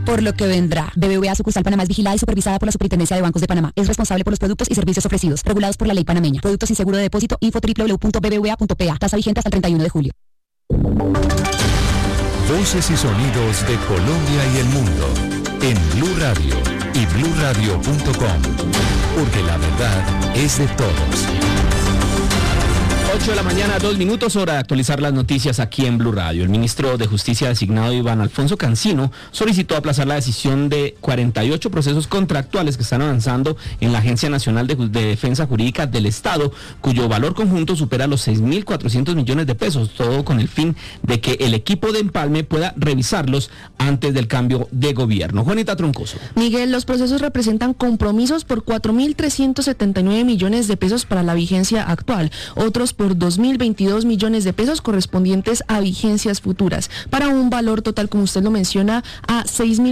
por lo que vendrá. BBVA sucursal Panamá es vigilada y supervisada por la Superintendencia de Bancos de Panamá. Es responsable por los productos y servicios ofrecidos, regulados por la ley panameña. Productos sin seguro de depósito, info www.bbva.pa. Tasa vigente hasta el 31 de julio. Voces y sonidos de Colombia y el mundo en Blue Radio y bluradio.com, porque la verdad es de todos. 8 de la mañana, 2 minutos, hora de actualizar las noticias aquí en Blue Radio. El ministro de Justicia designado Iván Alfonso Cancino solicitó aplazar la decisión de 48 procesos contractuales que están avanzando en la Agencia Nacional de Defensa Jurídica del Estado, cuyo valor conjunto supera los 6.400 millones de pesos, todo con el fin de que el equipo de empalme pueda revisarlos antes del cambio de gobierno. Juanita Troncoso. Miguel, los procesos representan compromisos por 4.379 millones de pesos para la vigencia actual, otros por 2.022 millones de pesos correspondientes a vigencias futuras, para un valor total, como usted lo menciona, a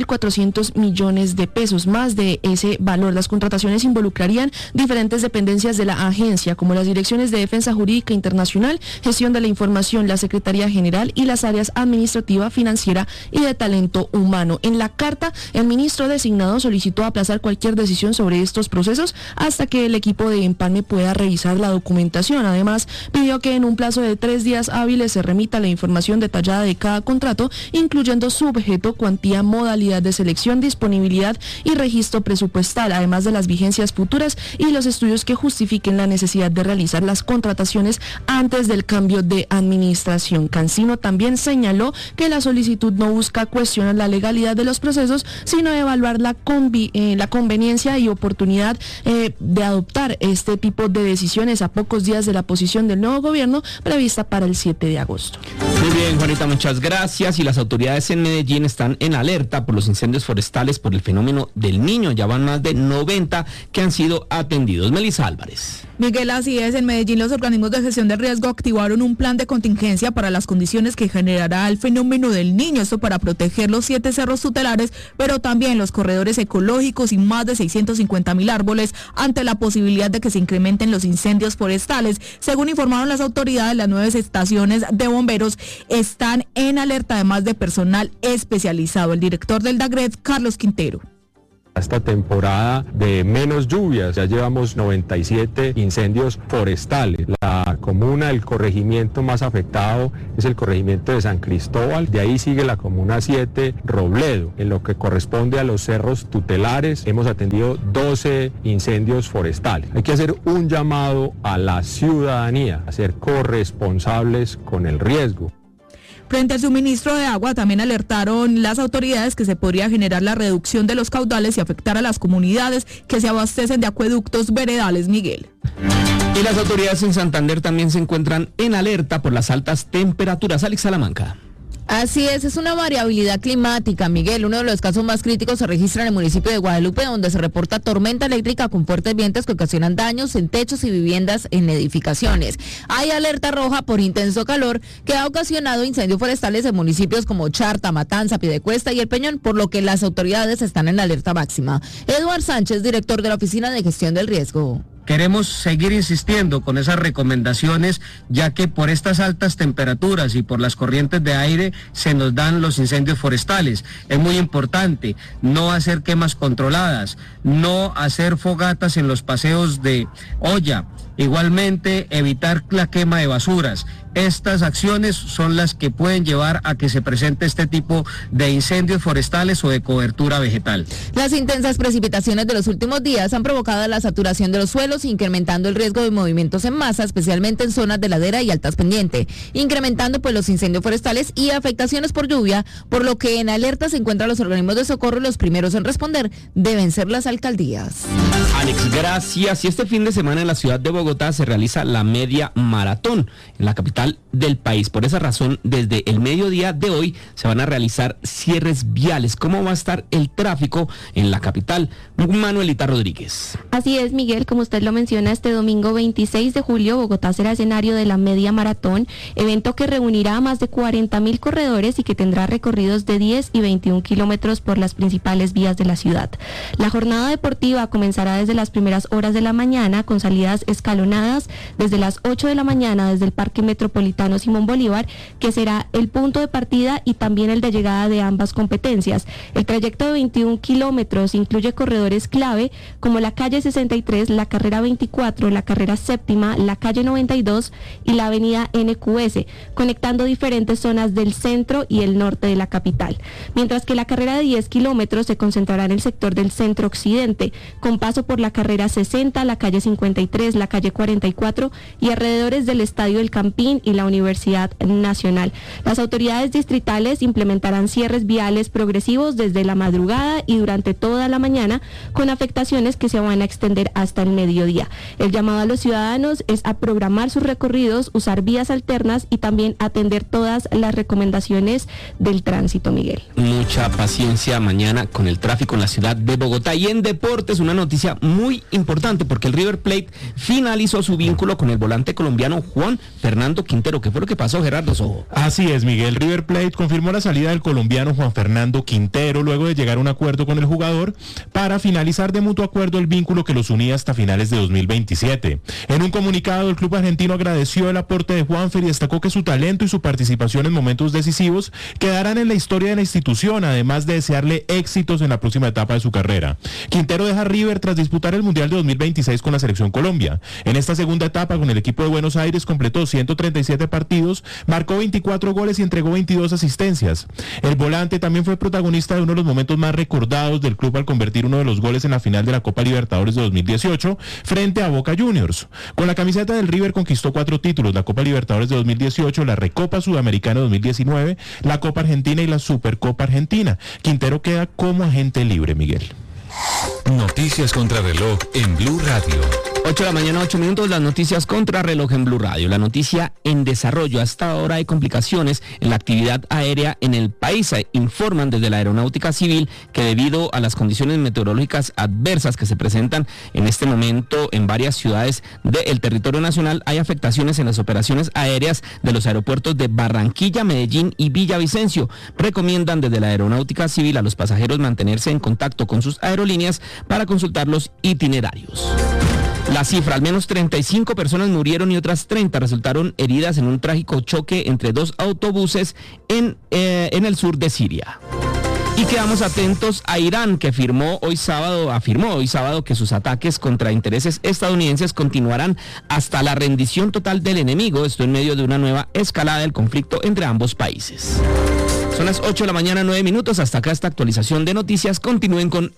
6.400 millones de pesos. Más de ese valor, las contrataciones involucrarían diferentes dependencias de la agencia, como las direcciones de Defensa Jurídica Internacional, Gestión de la Información, la Secretaría General y las áreas administrativa, financiera y de talento humano. En la carta, el ministro designado solicitó aplazar cualquier decisión sobre estos procesos hasta que el equipo de empalme pueda revisar la documentación. Además, pidió que en un plazo de 3 días hábiles se remita la información detallada de cada contrato, incluyendo su objeto, cuantía, modalidad de selección, disponibilidad y registro presupuestal, además de las vigencias futuras y los estudios que justifiquen la necesidad de realizar las contrataciones antes del cambio de administración. Cancino también señaló que la solicitud no busca cuestionar la legalidad de los procesos, sino evaluar la conveniencia y oportunidad de adoptar este tipo de decisiones a pocos días de la posición del nuevo gobierno prevista para el 7 de agosto. Muy bien, Juanita, muchas gracias. Y las autoridades en Medellín están en alerta por los incendios forestales por el fenómeno del Niño. Ya van más de 90 que han sido atendidos. Melissa Álvarez. Miguel, así es. En Medellín los organismos de gestión de riesgo activaron un plan de contingencia para las condiciones que generará el fenómeno del Niño. Esto para proteger los 7 cerros tutelares, pero también los corredores ecológicos y más de 650.000 árboles ante la posibilidad de que se incrementen los incendios forestales. Según informaron las autoridades, las 9 estaciones de bomberos están en alerta, además de personal especializado. El director del DAGRED, Carlos Quintero. Esta temporada de menos lluvias, ya llevamos 97 incendios forestales. La comuna, el corregimiento más afectado es el corregimiento de San Cristóbal, de ahí sigue la comuna 7, Robledo. En lo que corresponde a los cerros tutelares, hemos atendido 12 incendios forestales. Hay que hacer un llamado a la ciudadanía, a ser corresponsables con el riesgo. Frente al suministro de agua, también alertaron las autoridades que se podría generar la reducción de los caudales y afectar a las comunidades que se abastecen de acueductos veredales, Miguel. Y las autoridades en Santander también se encuentran en alerta por las altas temperaturas. Alex Salamanca. Así es una variabilidad climática, Miguel. Uno de los casos más críticos se registra en el municipio de Guadalupe, donde se reporta tormenta eléctrica con fuertes vientos que ocasionan daños en techos y viviendas en edificaciones. Hay alerta roja por intenso calor que ha ocasionado incendios forestales en municipios como Charta, Matanza, Piedecuesta y El Peñón, por lo que las autoridades están en alerta máxima. Eduard Sánchez, director de la Oficina de Gestión del Riesgo. Queremos seguir insistiendo con esas recomendaciones, ya que por estas altas temperaturas y por las corrientes de aire se nos dan los incendios forestales. Es muy importante no hacer quemas controladas, no hacer fogatas en los paseos de olla, igualmente evitar la quema de basuras. Estas acciones son las que pueden llevar a que se presente este tipo de incendios forestales o de cobertura vegetal. Las intensas precipitaciones de los últimos días han provocado la saturación de los suelos, incrementando el riesgo de movimientos en masa, especialmente en zonas de ladera y altas pendientes, incrementando pues los incendios forestales y afectaciones por lluvia, por lo que en alerta se encuentran los organismos de socorro y los primeros en responder deben ser las alcaldías. Alex, gracias. Y este fin de semana en la ciudad de Bogotá se realiza la media maratón en la capital del país. Por esa razón, desde el mediodía de hoy se van a realizar cierres viales. ¿Cómo va a estar el tráfico en la capital? Manuelita Rodríguez. Así es, Miguel, como usted lo menciona, este domingo 26 de julio Bogotá será escenario de la media maratón, evento que reunirá a más de 40.000 corredores y que tendrá recorridos de 10 y 21 kilómetros por las principales vías de la ciudad. La jornada deportiva comenzará desde las primeras horas de la mañana con salidas escalonadas escalonadas desde las 8 de la mañana desde el Parque Metropolitano Simón Bolívar, que será el punto de partida y también el de llegada de ambas competencias. El trayecto de 21 kilómetros incluye corredores clave como la calle 63, la carrera 24, la carrera séptima, la calle 92 y la avenida NQS, conectando diferentes zonas del centro y el norte de la capital. Mientras que la carrera de 10 kilómetros se concentrará en el sector del centro occidente, con paso por la carrera 60, la calle 53, la calle 44 y alrededores del Estadio El Campín y la Universidad Nacional. Las autoridades distritales implementarán cierres viales progresivos desde la madrugada y durante toda la mañana, con afectaciones que se van a extender hasta el mediodía. El llamado a los ciudadanos es a programar sus recorridos, usar vías alternas y también atender todas las recomendaciones del tránsito, Miguel. Mucha paciencia mañana con el tráfico en la ciudad de Bogotá. Y en deportes, una noticia muy importante, porque el River Plate finalizó su vínculo con el volante colombiano Juan Fernando Quintero. ¿Qué fue lo que pasó, Gerardo Sojo? Así es, Miguel. River Plate confirmó la salida del colombiano Juan Fernando Quintero luego de llegar a un acuerdo con el jugador para finalizar de mutuo acuerdo el vínculo que los unía hasta finales de 2027. En un comunicado, el club argentino agradeció el aporte de Juanfer y destacó que su talento y su participación en momentos decisivos quedarán en la historia de la institución, además de desearle éxitos en la próxima etapa de su carrera. Quintero deja River tras disputar el Mundial de 2026 con la Selección Colombia. En esta segunda etapa con el equipo de Buenos Aires completó 137 partidos, marcó 24 goles y entregó 22 asistencias. El volante también fue protagonista de uno de los momentos más recordados del club al convertir uno de los goles en la final de la Copa Libertadores de 2018 frente a Boca Juniors. Con la camiseta del River conquistó 4 títulos: la Copa Libertadores de 2018, la Recopa Sudamericana de 2019, la Copa Argentina y la Supercopa Argentina. Quintero queda como agente libre, Miguel. Noticias contra reloj en Blue Radio. 8 de la mañana, 8 minutos, las noticias contra reloj en Blue Radio. La noticia en desarrollo: hasta ahora hay complicaciones en la actividad aérea en el país. Informan desde la Aeronáutica Civil que debido a las condiciones meteorológicas adversas que se presentan en este momento en varias ciudades del territorio nacional, hay afectaciones en las operaciones aéreas de los aeropuertos de Barranquilla, Medellín y Villavicencio. Recomiendan desde la Aeronáutica Civil a los pasajeros mantenerse en contacto con sus aerolíneas para consultar los itinerarios. La cifra: al menos 35 personas murieron y otras 30 resultaron heridas en un trágico choque entre 2 autobuses en el sur de Siria. Y quedamos atentos a Irán, que afirmó hoy sábado que sus ataques contra intereses estadounidenses continuarán hasta la rendición total del enemigo. Esto en medio de una nueva escalada del conflicto entre ambos países. Son las 8 de la mañana, 9 minutos. Hasta acá esta actualización de noticias. Continúen con